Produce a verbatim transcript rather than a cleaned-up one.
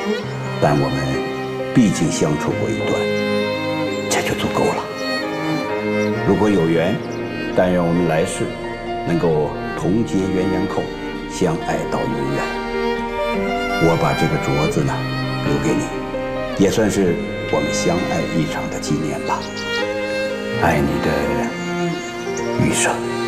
但我们毕竟相处过一段，这就足够了。如果有缘，但愿我们来世能够同结鸳鸯扣，相爱到永远。我把这个镯子呢留给你，也算是我们相爱一场的纪念吧。爱你的余生。